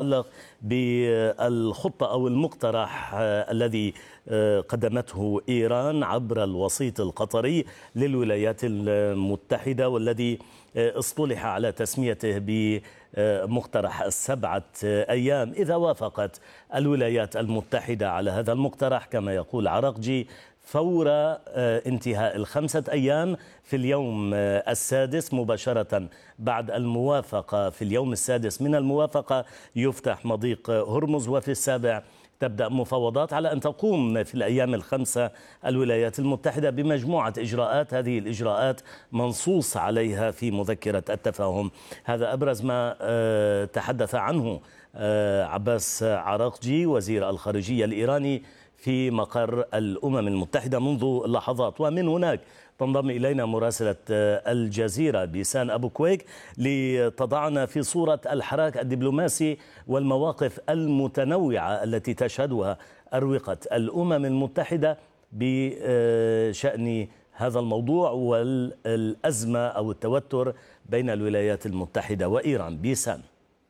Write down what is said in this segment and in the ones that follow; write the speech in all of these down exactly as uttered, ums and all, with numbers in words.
يتعلق بالخطة أو المقترح الذي قدمته إيران عبر الوسيط القطري للولايات المتحدة، والذي اصطلح على تسميته بمقترح السبعة أيام. إذا وافقت الولايات المتحدة على هذا المقترح كما يقول عراقجي فور انتهاء الخمسة أيام في اليوم السادس مباشرة بعد الموافقة، في اليوم السادس من الموافقة يفتح مضيق هرمز، وفي السابع تبدأ مفاوضات على أن تقوم في الأيام الخمسة الولايات المتحدة بمجموعة إجراءات. هذه الإجراءات منصوص عليها في مذكرة التفاهم. هذا أبرز ما تحدث عنه عباس عراقجي وزير الخارجية الإيراني في مقر الأمم المتحدة منذ لحظات. ومن هناك تنضم إلينا مراسلة الجزيرة بيسان أبو كويك لتضعنا في صورة الحراك الدبلوماسي والمواقف المتنوعة التي تشهدها أروقة الأمم المتحدة بشأن هذا الموضوع والأزمة أو التوتر بين الولايات المتحدة وإيران. بيسان.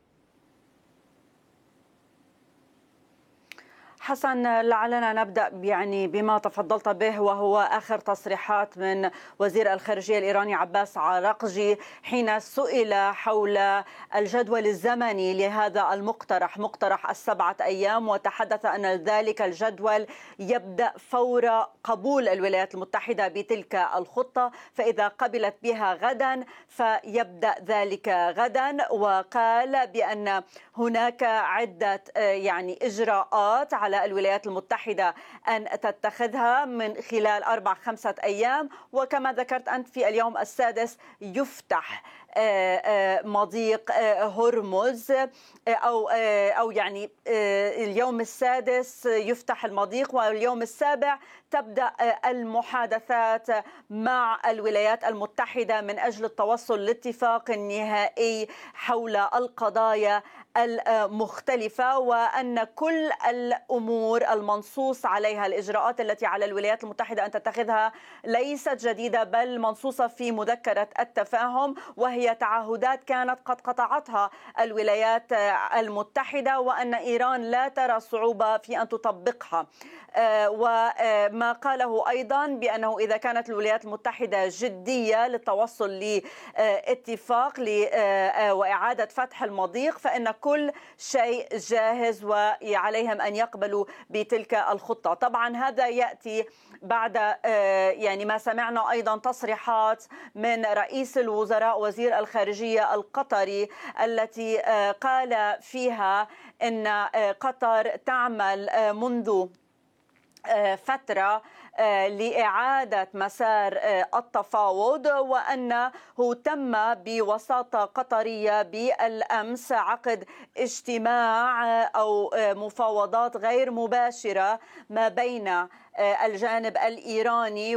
حسن، لعلنا نبدأ يعني بما تفضلت به، وهو آخر تصريحات من وزير الخارجية الإيراني عباس عراقجي حين سئل حول الجدول الزمني لهذا المقترح، مقترح السبعة أيام، وتحدث أن ذلك الجدول يبدأ فور قبول الولايات المتحدة بتلك الخطة، فإذا قبلت بها غدا فيبدأ ذلك غدا. وقال بأن هناك عدة يعني إجراءات على الولايات المتحدة أن تتخذها من خلال أربع خمسة أيام، وكما ذكرت أنت في اليوم السادس يفتح مضيق هرمز أو أو يعني اليوم السادس يفتح المضيق، واليوم السابع تبدأ المحادثات مع الولايات المتحدة من أجل التوصل لاتفاق نهائي حول القضايا المختلفة، وأن كل الأمور المنصوص عليها، الإجراءات التي على الولايات المتحدة أن تتخذها ليست جديدة بل منصوصة في مذكرة التفاهم، وهي تعهدات كانت قد قطعتها الولايات المتحدة، وأن إيران لا ترى صعوبة في أن تطبقها. وما قاله أيضا بأنه إذا كانت الولايات المتحدة جدية للتوصل لاتفاق وإعادة فتح المضيق فإن كل شيء جاهز وعليهم أن يقبلوا بتلك الخطة. طبعا هذا يأتي بعد يعني ما سمعنا أيضا تصريحات من رئيس الوزراء وزير الخارجية القطري التي قال فيها أن قطر تعمل منذ فترة لإعادة مسار التفاوض، وأنه تم بوساطة قطرية بالأمس عقد اجتماع أو مفاوضات غير مباشرة ما بين الجانب الإيراني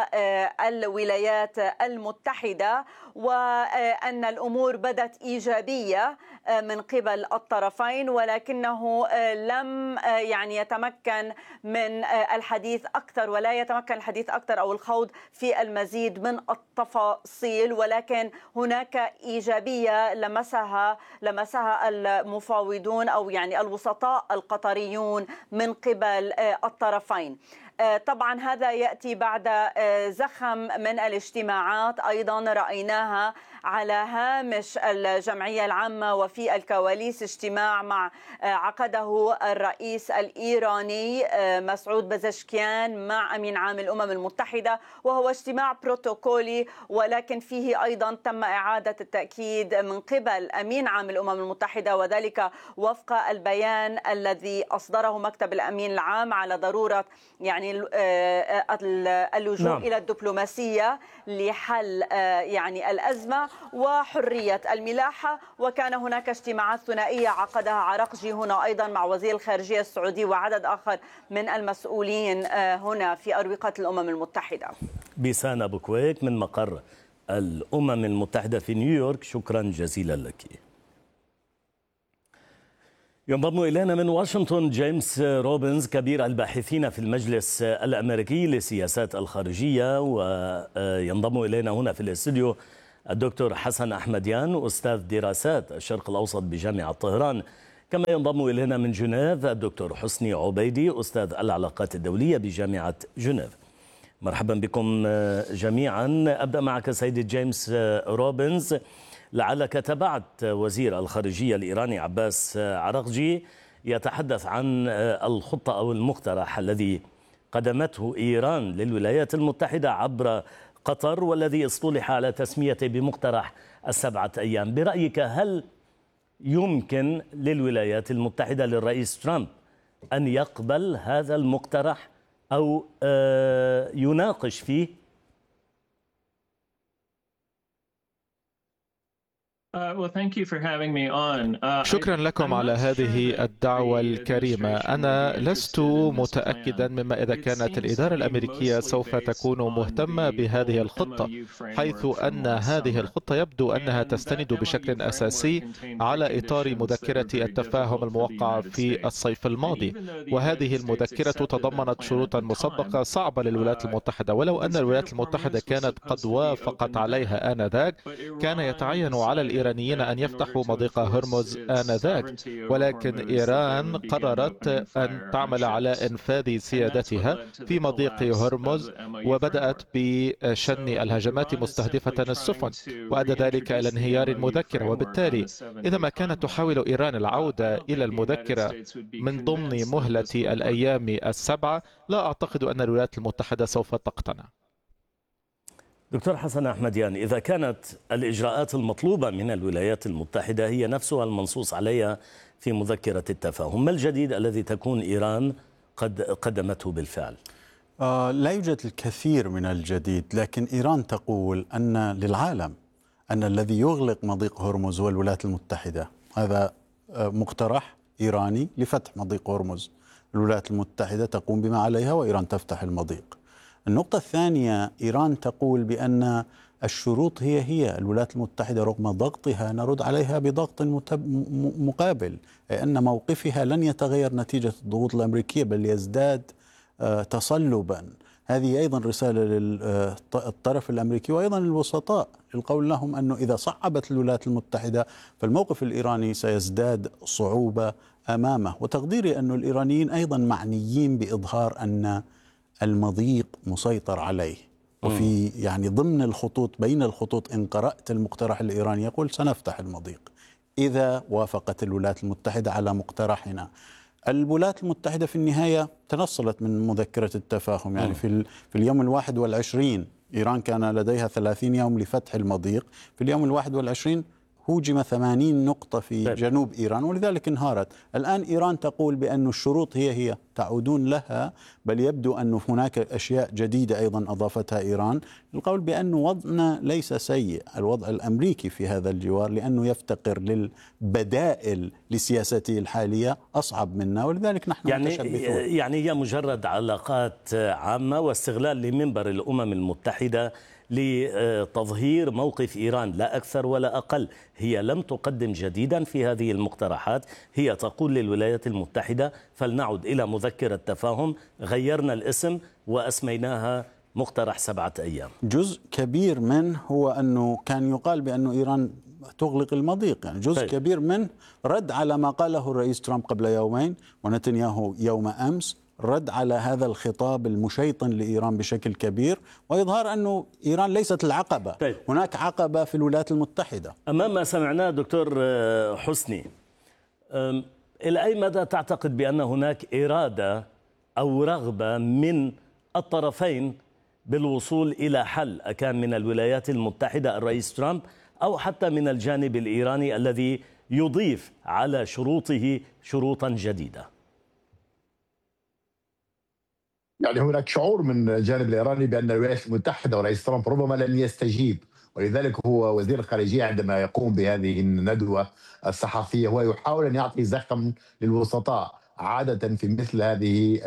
والولايات المتحدة، وأن الأمور بدت إيجابية من قبل الطرفين، ولكنه لم يعني يتمكن من الحديث أكثر ولا يتمكن الحديث أكثر أو الخوض في المزيد من التفاصيل. ولكن هناك إيجابية لمسها لمسها المفاوضون أو يعني الوسطاء القطريون من قبل الطرفين. طبعا هذا يأتي بعد زخم من الاجتماعات أيضا رأيناها على هامش الجمعية العامة وفي الكواليس، اجتماع مع عقده الرئيس الإيراني مسعود بزشكيان مع أمين عام الأمم المتحدة، وهو اجتماع بروتوكولي، ولكن فيه أيضا تم إعادة التأكيد من قبل أمين عام الأمم المتحدة، وذلك وفق البيان الذي أصدره مكتب الأمين العام على ضرورة يعني اللجوء نعم. إلى الدبلوماسية لحل يعني الأزمة وحرية الملاحة. وكان هناك اجتماعات ثنائية عقدها عراقجي هنا أيضا مع وزير الخارجية السعودي وعدد آخر من المسؤولين هنا في أروقة الأمم المتحدة. بيسان أبو كويك من مقر الأمم المتحدة في نيويورك، شكرا جزيلا لك. ينضم إلينا من واشنطن جيمس روبنز كبير الباحثين في المجلس الأمريكي للسياسات الخارجية، وينضم إلينا هنا في الاستوديو الدكتور حسن أحمديان أستاذ دراسات الشرق الأوسط بجامعة طهران. كما ينضم إلينا من جنيف الدكتور حسني عبيدي أستاذ العلاقات الدولية بجامعة جنيف. مرحبا بكم جميعا. أبدأ معك سيدي جيمس روبنز، لعلك تابعت وزير الخارجية الإيراني عباس عراقجي يتحدث عن الخطة أو المقترح الذي قدمته إيران للولايات المتحدة عبر قطر، والذي اصطلح على تسميته بمقترح السبعة أيام. برأيك هل يمكن للولايات المتحدة للرئيس ترامب أن يقبل هذا المقترح أو يناقش فيه؟ شكرا لكم على هذه الدعوة الكريمة. أنا لست متأكدا مما إذا كانت الإدارة الأمريكية سوف تكون مهتمة بهذه الخطة، حيث أن هذه الخطة يبدو أنها تستند بشكل أساسي على إطار مذكرة التفاهم الموقعة في الصيف الماضي، وهذه المذكرة تضمنت شروطا مسبقة صعبة للولايات المتحدة، ولو أن الولايات المتحدة كانت قد وافقت عليها آنذاك كان يتعين على الإيرانيين أن يفتحوا مضيق هرمز آنذاك، ولكن إيران قررت أن تعمل على إنفاذ سيادتها في مضيق هرمز، وبدأت بشن الهجمات مستهدفة السفن، وأدى ذلك إلى انهيار المذكرة. وبالتالي إذا ما كانت تحاول إيران العودة إلى المذكرة من ضمن مهلة الأيام السبعة، لا أعتقد أن الولايات المتحدة سوف تقتنع. دكتور حسن أحمديان، إذا كانت الإجراءات المطلوبة من الولايات المتحدة هي نفسها المنصوص عليها في مذكرة التفاهم، ما الجديد الذي تكون إيران قد قدمته بالفعل؟ آه لا يوجد الكثير من الجديد، لكن إيران تقول أن للعالم أن الذي يغلق مضيق هرمز هو الولايات المتحدة. هذا آه مقترح إيراني لفتح مضيق هرمز. الولايات المتحدة تقوم بما عليها وإيران تفتح المضيق. النقطة الثانية، إيران تقول بأن الشروط هي هي الولايات المتحدة رغم ضغطها نرد عليها بضغط مقابل، أي أن موقفها لن يتغير نتيجة الضغوط الأمريكية بل يزداد تصلبا. هذه أيضا رسالة للطرف الأمريكي وأيضا للوسطاء، القول لهم أنه إذا صعبت الولايات المتحدة فالموقف الإيراني سيزداد صعوبة أمامه. وتقديري أن الإيرانيين أيضا معنيين بإظهار أن المضيق مسيطر عليه، وفي يعني ضمن الخطوط بين الخطوط إن قرأت المقترح الإيراني يقول سنفتح المضيق إذا وافقت الولايات المتحدة على مقترحنا. الولايات المتحدة في النهاية تنصلت من مذكرة التفاهم، يعني في, في اليوم الواحد والعشرين إيران كان لديها ثلاثين يوم لفتح المضيق، في اليوم الواحد والعشرين هوجم ثمانين نقطة في جنوب إيران ولذلك انهارت. الآن إيران تقول بأن الشروط هي هي تعودون لها، بل يبدو أن هناك أشياء جديدة أيضا أضافتها إيران. القول بأن وضعنا ليس سيء، الوضع الأمريكي في هذا الجوار لأنه يفتقر للبدائل لسياسته الحالية أصعب منا، ولذلك نحن يعني متشبثون. يعني هي مجرد علاقات عامة واستغلال لمنبر الأمم المتحدة لتظهير موقف إيران، لا أكثر ولا أقل. هي لم تقدم جديدا في هذه المقترحات، هي تقول للولايات المتحدة فلنعد إلى مذكرة تفاهم، غيرنا الاسم وأسميناها مقترح سبعة أيام. جزء كبير منه هو أنه كان يقال بأنه إيران تغلق المضيق، يعني جزء طيب. كبير منه رد على ما قاله الرئيس ترامب قبل يومين ونتنياهو يوم أمس، رد على هذا الخطاب المشيطن لإيران بشكل كبير، وإظهار أنه إيران ليست العقبة. طيب. هناك عقبة في الولايات المتحدة. أمام ما سمعناه دكتور حسني، إلى أي مدى تعتقد بأن هناك إرادة أو رغبة من الطرفين بالوصول إلى حل، أكان من الولايات المتحدة الرئيس ترامب أو حتى من الجانب الإيراني الذي يضيف على شروطه شروطا جديدة؟ يعني هناك شعور من الجانب الإيراني بأن الولايات المتحدة ورئيس ترامب ربما لن يستجيب، ولذلك هو وزير الخارجية عندما يقوم بهذه الندوة الصحفية هو يحاول أن يعطي زخم للوسطاء. عادة في مثل هذه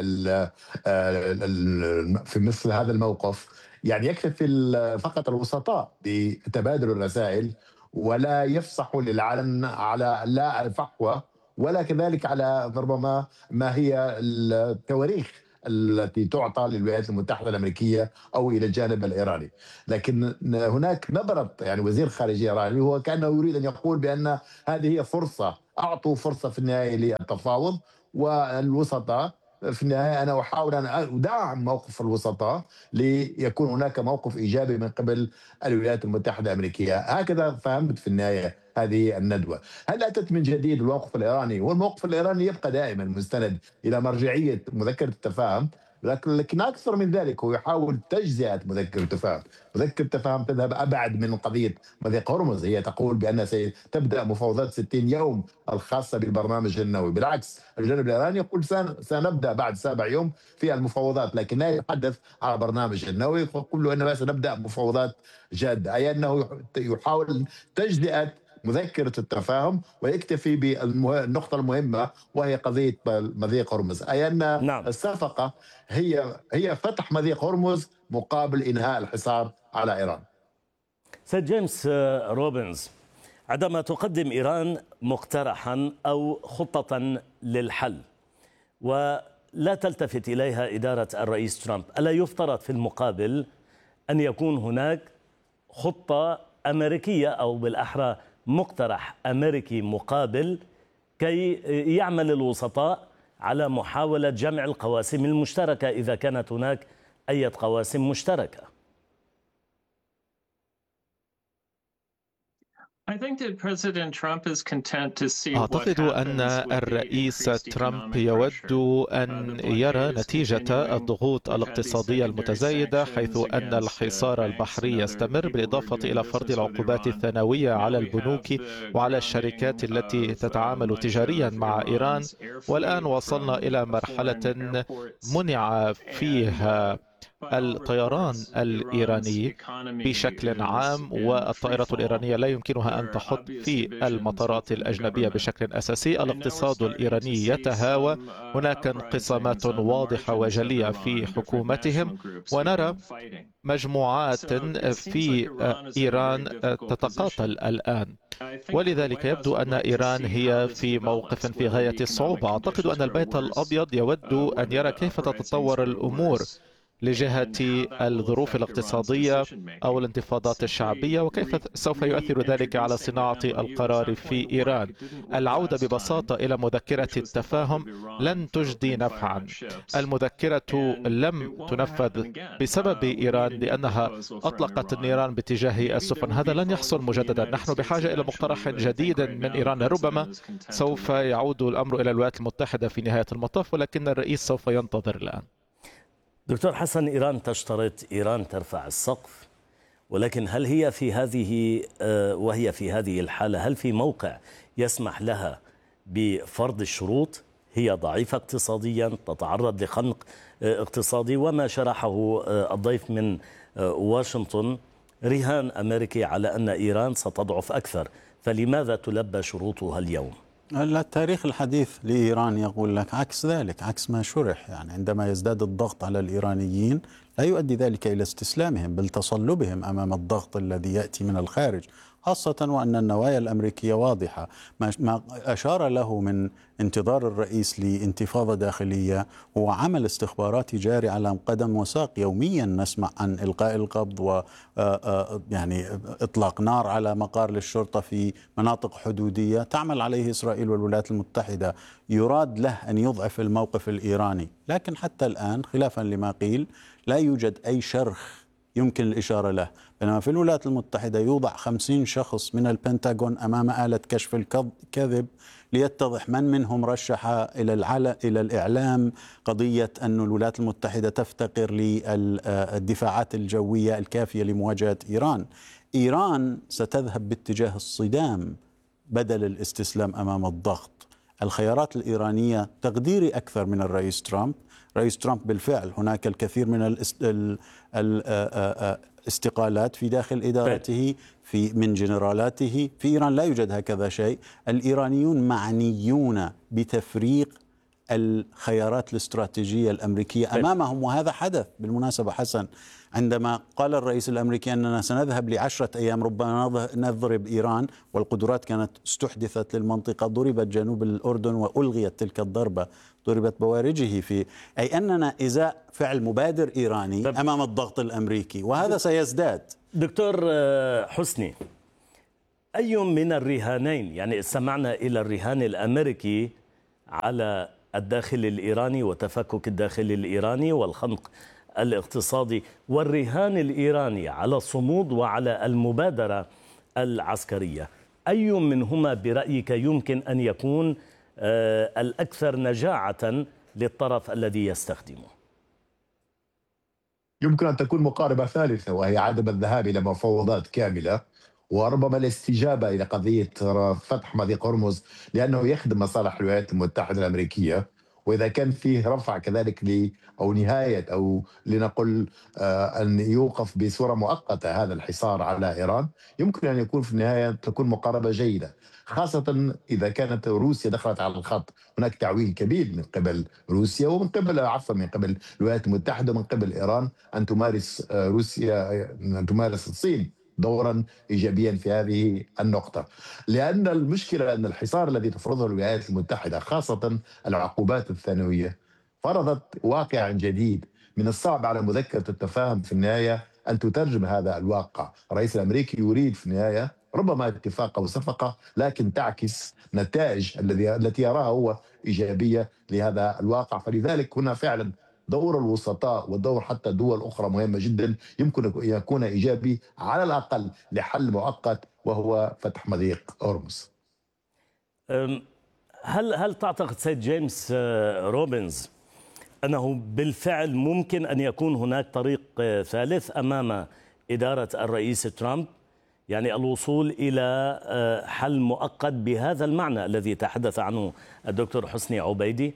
في مثل هذا الموقف يعني يكتفي فقط الوسطاء بتبادل الرسائل ولا يفصحوا للعلن على لا الفحوى ولا كذلك على ربما ما هي التواريخ التي تعطى للولايات المتحدة الأمريكية أو إلى الجانب الإيراني. لكن هناك نبرة يعني وزير خارجية إيراني هو كأنه يريد أن يقول بأن هذه هي فرصة أعطوا فرصة في النهاية للتفاوض والوسطاء. في النهاية أنا أحاول أن أدعم موقف الوسطاء ليكون هناك موقف إيجابي من قبل الولايات المتحدة الأمريكية. هكذا فهمت في النهاية هذه الندوة. هل أتت من جديد الموقف الإيراني؟ والموقف الإيراني يبقى دائما مستند إلى مرجعية مذكرة التفاهم، لكن لكن أكثر من ذلك هو يحاول تجزئة مذكرة التفاهم. مذكرة التفاهم تذهب أبعد من قضية مضيق هرمز، هي تقول بأن ستبدأ مفاوضات ستين يوم الخاصة بالبرنامج النووي. بالعكس الجانب الإيراني يقول سنبدأ بعد سابع يوم في المفاوضات، لكن لا يتحدث على برنامج النووي، يقول له أننا سنبدأ مفاوضات جادة، أي أنه يحاول تجزئة مذكرة التفاهم ويكتفي بالنقطة المهمة وهي قضية مضيق هرمز، أي أن نعم. الصفقة هي هي فتح مضيق هرمز مقابل إنهاء الحصار على إيران. سيد جيمس روبنز، عندما تقدم إيران مقترحا أو خطة للحل ولا تلتفت إليها إدارة الرئيس ترامب، ألا يفترض في المقابل أن يكون هناك خطة أمريكية أو بالأحرى مقترح أمريكي مقابل كي يعمل الوسطاء على محاولة جمع القواسم المشتركة إذا كانت هناك أي قواسم مشتركة؟ أعتقد أن الرئيس ترامب يود أن يرى نتيجة الضغوط الاقتصادية المتزايدة، حيث أن الحصار البحري يستمر، بالإضافة إلى فرض العقوبات الثانوية على البنوك وعلى الشركات التي تتعامل تجاريا مع إيران. والآن وصلنا إلى مرحلة منع فيها الطيران الإيراني بشكل عام، والطائرة الإيرانية لا يمكنها أن تحط في المطارات الأجنبية بشكل أساسي. الاقتصاد الإيراني يتهاوى، هناك انقسامات واضحة وجلية في حكومتهم، ونرى مجموعات في إيران تتقاتل الآن، ولذلك يبدو أن إيران هي في موقف في غاية الصعوبة. أعتقد أن البيت الأبيض يود أن يرى كيف تتطور الأمور لجهة الظروف الاقتصادية أو الانتفاضات الشعبية، وكيف سوف يؤثر ذلك على صناعة القرار في إيران. العودة ببساطة إلى مذكرة التفاهم لن تجدي نفعا. المذكرة لم تنفذ بسبب إيران لأنها أطلقت النيران باتجاه السفن. هذا لن يحصل مجددا. نحن بحاجة إلى مقترح جديد من إيران. ربما سوف يعود الأمر إلى الولايات المتحدة في نهاية المطاف، ولكن الرئيس سوف ينتظر الآن. دكتور حسن، إيران تشترط، إيران ترفع السقف، ولكن هل هي في هذه وهي في هذه الحالة هل في موقع يسمح لها بفرض الشروط؟ هي ضعيفة اقتصاديا، تتعرض لخنق اقتصادي، وما شرحه الضيف من واشنطن رهان أمريكي على أن إيران ستضعف أكثر، فلماذا تلبى شروطها اليوم؟ لا، التاريخ الحديث لإيران يقول لك عكس ذلك، عكس ما شرح. يعني عندما يزداد الضغط على الإيرانيين لا يؤدي ذلك إلى استسلامهم، بل تصلبهم أمام الضغط الذي يأتي من الخارج، خاصة وأن النوايا الأمريكية واضحة. ما أشار له من انتظار الرئيس لانتفاضة داخلية هو عمل استخباراتي جاري على قدم وساق. يوميا نسمع عن إلقاء القبض و يعني إطلاق نار على مقار للشرطة في مناطق حدودية تعمل عليه إسرائيل والولايات المتحدة. يراد له أن يضعف الموقف الإيراني، لكن حتى الآن خلافا لما قيل لا يوجد أي شرخ يمكن الإشارة له. بينما في الولايات المتحدة يوضع خمسين شخص من البنتاغون أمام آلة كشف الكذب ليتضح من منهم رشح إلى العل... إلى الإعلام قضية أن الولايات المتحدة تفتقر للدفاعات الجوية الكافية لمواجهة إيران. إيران ستذهب باتجاه الصدام بدل الاستسلام أمام الضغط. الخيارات الإيرانية تقديري أكثر من الرئيس ترامب. رئيس ترامب بالفعل هناك الكثير من الاستقالات في داخل إدارته في من جنرالاته. في إيران لا يوجد هكذا شيء. الإيرانيون معنيون بتفريق الخيارات الاستراتيجية الأمريكية أمامهم، وهذا حدث بالمناسبة حسن عندما قال الرئيس الأمريكي أننا سنذهب لعشرة أيام ربما نضرب إيران، والقدرات كانت استحدثت للمنطقة. ضربت جنوب الأردن وألغيت تلك الضربة، ضربت بوارجه في أي أننا إزاء فعل مبادر إيراني أمام الضغط الأمريكي، وهذا سيزداد. دكتور حسني، أي من الرهانين، يعني استمعنا إلى الرهان الأمريكي على الداخل الإيراني وتفكك الداخل الإيراني والخنق الاقتصادي، والرهان الإيراني على الصمود وعلى المبادرة العسكرية، أي منهما برأيك يمكن أن يكون الأكثر نجاعة للطرف الذي يستخدمه؟ يمكن أن تكون مقاربة ثالثة، وهي عدم الذهاب إلى مفاوضات كاملة، وربما الاستجابة إلى قضية فتح مضيق هرمز، لأنه يخدم مصالح الولايات المتحدة الأمريكية. وإذا كان فيه رفع كذلك ل أو نهاية أو لنقل آه أن يوقف بصورة مؤقتة هذا الحصار على إيران، يمكن أن يكون في النهاية تكون مقاربة جيدة، خاصة إذا كانت روسيا دخلت على الخط. هناك تعويل كبير من قبل روسيا ومن قبل عفوا من قبل الولايات المتحدة ومن قبل إيران أن تمارس آه روسيا أن تمارس الصين دورا ايجابيا في هذه النقطه، لان المشكله ان الحصار الذي تفرضه الولايات المتحده خاصه العقوبات الثانويه فرضت واقعا جديد. من الصعب على مذكره التفاهم في النهايه ان تترجم هذا الواقع. الرئيس الامريكي يريد في النهايه ربما اتفاق او صفقه لكن تعكس نتائج الذي التي يراها هو ايجابيه لهذا الواقع. فلذلك هنا فعلا دور الوسطاء ودور حتى دول أخرى مهمة جدا، يمكن أن يكون إيجابي على الأقل لحل مؤقت وهو فتح مضيق هرمز. هل هل تعتقد سيد جيمس روبنز أنه بالفعل ممكن أن يكون هناك طريق ثالث أمام إدارة الرئيس ترامب، يعني الوصول إلى حل مؤقت بهذا المعنى الذي تحدث عنه الدكتور حسني عبيدي؟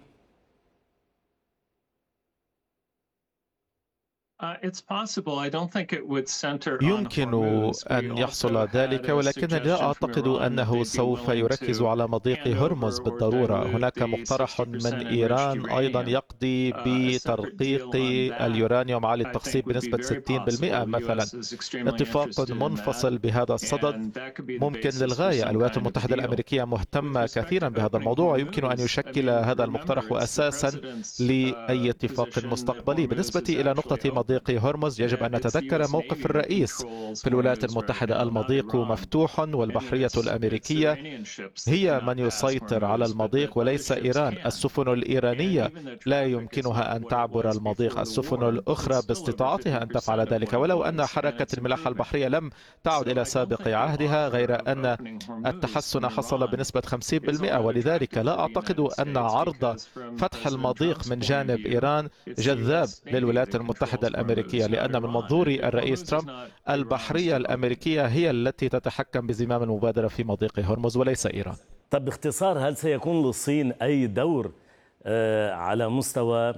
يمكن أن يحصل ذلك، ولكن لا أعتقد أنه سوف يركز على مضيق هرمز بالضرورة. هناك مقترح من إيران أيضا يقضي بترقيق اليورانيوم عالي التخصيب بنسبة ستين بالمئة مثلا. اتفاق منفصل بهذا الصدد ممكن للغاية. الولايات المتحدة الأمريكية مهتمة كثيرا بهذا الموضوع، يمكن أن يشكل هذا المقترح أساسا لأي اتفاق مستقبلي. بالنسبة إلى نقطة مضيق هرمز، يجب أن نتذكر موقف الرئيس في الولايات المتحدة. المضيق مفتوح والبحرية الأمريكية هي من يسيطر على المضيق وليس إيران. السفن الإيرانية لا يمكنها أن تعبر المضيق، السفن الأخرى باستطاعتها أن تفعل ذلك، ولو أن حركة الملاحة البحرية لم تعد إلى سابق عهدها، غير أن التحسن حصل بنسبة خمسين بالمئة. ولذلك لا أعتقد أن عرض فتح المضيق من جانب إيران جذاب للولايات المتحدة الأمريكية، لأن من منظور الرئيس ترامب البحرية الأمريكية هي التي تتحكم بزمام المبادرة في مضيق هرمز وليس إيران. طب باختصار، هل سيكون للصين أي دور على مستوى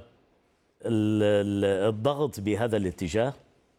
الضغط بهذا الاتجاه؟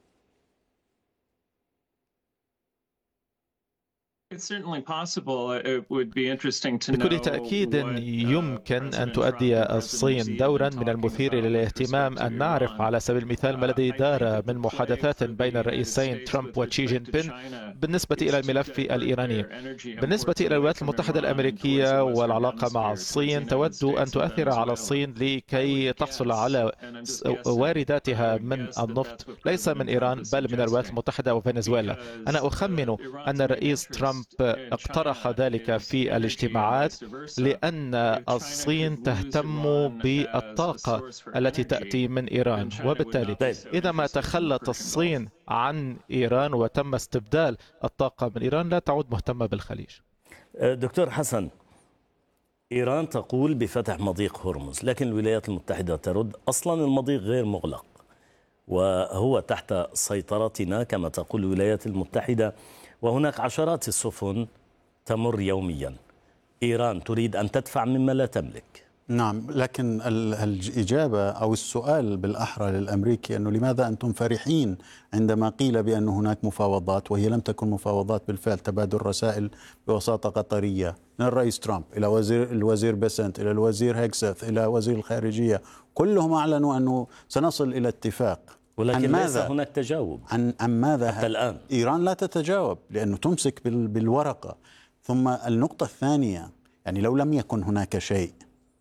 بكل تأكيد يمكن أن تؤدي الصين دورا. من المثير للاهتمام أن نعرف على سبيل المثال ما الذي دار من محادثات بين الرئيسين ترامب وشي جين بين بالنسبة إلى الملف الإيراني. بالنسبة إلى الولايات المتحدة الأمريكية والعلاقة مع الصين، تود أن تؤثر على الصين لكي تحصل على وارداتها من النفط ليس من إيران بل من الولايات المتحدة وفنزويلا. أنا أخمن أن الرئيس ترامب اقترح ذلك في الاجتماعات لأن الصين تهتم بالطاقة التي تأتي من إيران، وبالتالي إذا ما تخلت الصين عن إيران وتم استبدال الطاقة من إيران لا تعود مهتمة بالخليج. دكتور حسن، إيران تقول بفتح مضيق هرمز، لكن الولايات المتحدة ترد أصلا المضيق غير مغلق وهو تحت سيطرتنا كما تقول الولايات المتحدة، وهناك عشرات السفن تمر يوميا. إيران تريد أن تدفع مما لا تملك. نعم، لكن الإجابة أو السؤال بالأحرى للأمريكي أنه لماذا أنتم فرحين عندما قيل بأن هناك مفاوضات وهي لم تكن مفاوضات بالفعل، تبادل رسائل بوساطة قطرية من الرئيس ترامب إلى وزير الوزير بيسنت إلى الوزير هيكسث إلى وزير الخارجية، كلهم أعلنوا أنه سنصل إلى اتفاق، ولكن ليس هناك تجاوب عن, عن ماذا حتى الآن. إيران لا تتجاوب لأنه تمسك بالورقة. ثم النقطة الثانية، يعني لو لم يكن هناك شيء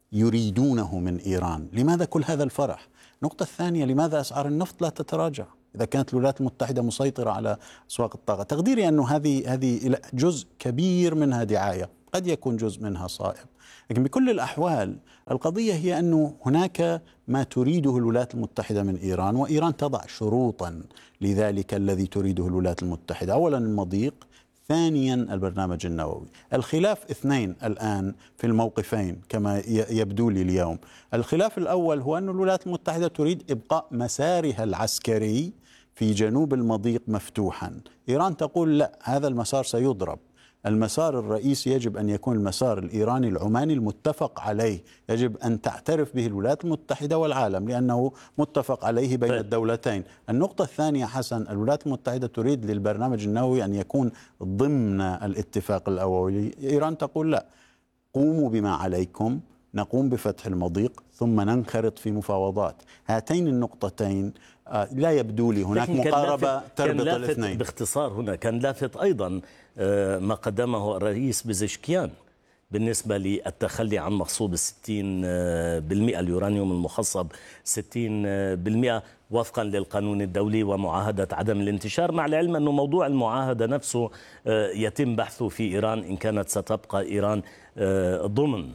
يريدونه من إيران لماذا كل هذا الفرح؟ النقطة الثانية، لماذا أسعار النفط لا تتراجع؟ إذا كانت الولايات المتحدة مسيطرة على أسواق الطاقة. تقديري أنه هذه هذه جزء كبير منها دعاية، قد يكون جزء منها صائب، لكن بكل الأحوال القضية هي أنه هناك ما تريده الولايات المتحدة من إيران، وإيران تضع شروطا لذلك الذي تريده الولايات المتحدة. أولا المضيق، ثانيا البرنامج النووي. الخلاف اثنين الآن في الموقفين كما يبدو لي اليوم. الخلاف الأول هو أن الولايات المتحدة تريد إبقاء مسارها العسكري في جنوب المضيق مفتوحا. إيران تقول لا، هذا المسار سيضرب. المسار الرئيسي يجب أن يكون المسار الإيراني العماني المتفق عليه، يجب أن تعترف به الولايات المتحدة والعالم لأنه متفق عليه بين الدولتين. النقطة الثانية حسن، الولايات المتحدة تريد للبرنامج النووي أن يكون ضمن الاتفاق الأولي. إيران تقول لا، قوموا بما عليكم، نقوم بفتح المضيق ثم ننخرط في مفاوضات. هاتين النقطتين لا يبدو لي هناك مقاربة تربط الاثنين. باختصار هنا كان لافت أيضا ما قدمه الرئيس بزشكيان بالنسبة للتخلي عن مخصوب الستين بالمئة اليورانيوم المخصب ستين بالمئة وفقا للقانون الدولي ومعاهدة عدم الانتشار، مع العلم أنه موضوع المعاهدة نفسه يتم بحثه في إيران إن كانت ستبقى إيران ضمن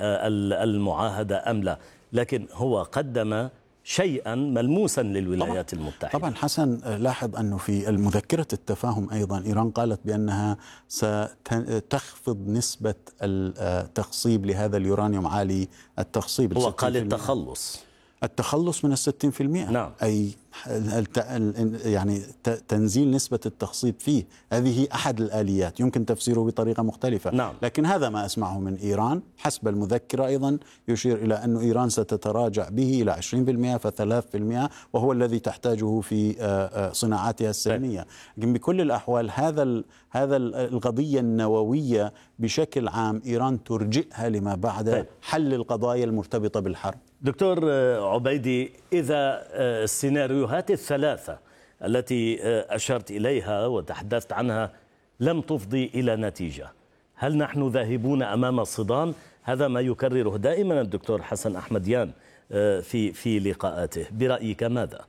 المعاهدة أم لا، لكن هو قدم شيئا ملموسا للولايات طبعا المتحدة. طبعا حسن، لاحظ أنه في المذكرة التفاهم أيضا إيران قالت بأنها ستخفض نسبة التخصيب لهذا اليورانيوم عالي التخصيب. هو قال التخلص التخلص من الستين في المئة، نعم. أي يعني تنزيل نسبة التخصيب فيه. هذه أحد الآليات يمكن تفسيره بطريقة مختلفة، نعم. لكن هذا ما أسمعه من إيران. حسب المذكرة أيضا يشير إلى أن إيران ستتراجع به إلى عشرين بالمئة فثلاثة بالمئة، وهو الذي تحتاجه في صناعاتها السلمية. لكن بكل الأحوال هذا هذا القضية النووية بشكل عام إيران ترجئها لما بعد حل القضايا المرتبطة بالحرب. دكتور عبيدي، إذا السيناريوهات الثلاثة التي أشرت إليها وتحدثت عنها لم تفضي إلى نتيجة، هل نحن ذاهبون أمام صدام؟ هذا ما يكرره دائما الدكتور حسن أحمديان في في لقاءاته، برأيك ماذا؟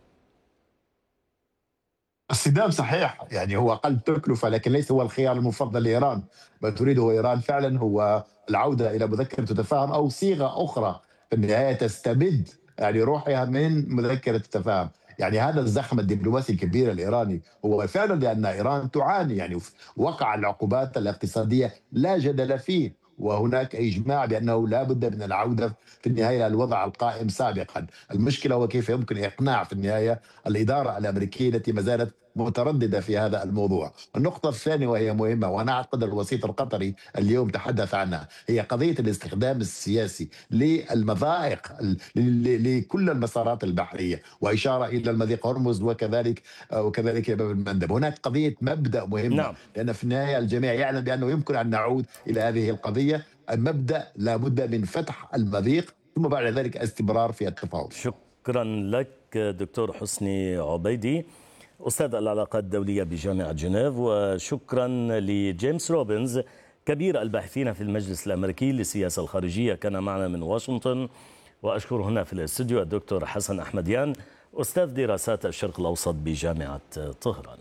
الصدام صحيح، يعني هو أقل تكلفة لكن ليس هو الخيار المفضل لإيران. ما تريده إيران فعلا هو العودة إلى مذكرة تفاهم أو صيغة أخرى في النهاية تستبد يعني روحها من مذكرة التفاهم. يعني هذا الزخم الدبلوماسي الكبير الإيراني هو فعلا لأن إيران تعاني، يعني وقع العقوبات الاقتصادية لا جدل فيه، وهناك إجماع بأنه لا بد من العودة في النهاية للوضع القائم سابقا. المشكلة هو كيف يمكن إقناع في النهاية الإدارة الأمريكية التي ما زالت مترددة في هذا الموضوع. النقطة الثانية وهي مهمة وأنا أعتقد الوسيط القطري اليوم تحدث عنها، هي قضية الاستخدام السياسي للمضائق لكل المسارات البحرية، وإشارة إلى المضيق هرمز وكذلك وكذلك باب المندب. هناك قضية مبدأ مهمة، نعم. لأن في النهاية الجميع يعلم بأنه يمكن أن نعود إلى هذه القضية. المبدأ لابد من فتح المضيق ثم بعد ذلك استمرار في التفاوض. شكرا لك دكتور حسني عبيدي، أستاذ العلاقات الدولية بجامعة جنيف، وشكرا لجيمس روبنز كبير الباحثين في المجلس الأمريكي للسياسة الخارجية كان معنا من واشنطن، وأشكر هنا في الاستوديو الدكتور حسن أحمديان أستاذ دراسات الشرق الأوسط بجامعة طهران.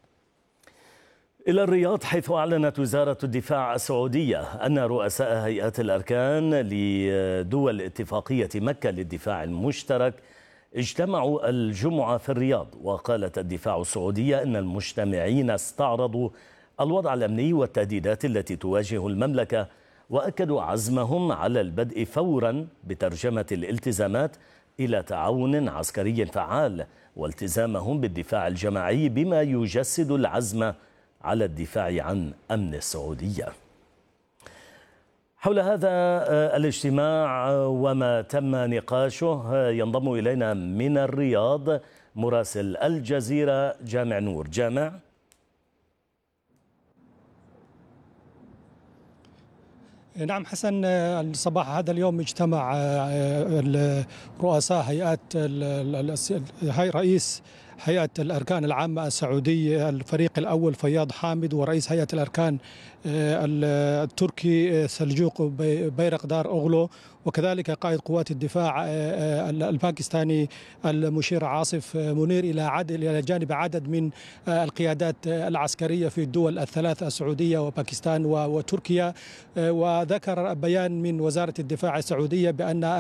إلى الرياض، حيث أعلنت وزارة الدفاع السعودية أن رؤساء هيئات الأركان لدول اتفاقية مكة للدفاع المشترك اجتمعوا الجمعة في الرياض. وقالت الدفاع السعودية أن المجتمعين استعرضوا الوضع الأمني والتهديدات التي تواجه المملكة، وأكدوا عزمهم على البدء فورا بترجمة الالتزامات إلى تعاون عسكري فعال، والتزامهم بالدفاع الجماعي بما يجسد العزم على الدفاع عن أمن السعودية. حول هذا الاجتماع وما تم نقاشه ينضم إلينا من الرياض مراسل الجزيرة جامع نور. جامع. نعم حسن، صباح هذا اليوم اجتمع رؤساء هيئات هاي رئيس هيئة الأركان العامة السعودي الفريق الأول فياض حامد، ورئيس هيئة الأركان التركي سلجوق بيرقدار أوغلو، وكذلك قائد قوات الدفاع الباكستاني المشير عاصف منير، إلى عدد إلى جانب عدد من القيادات العسكرية في الدول الثلاث السعودية وباكستان وتركيا. وذكر بيان من وزارة الدفاع السعودية بأن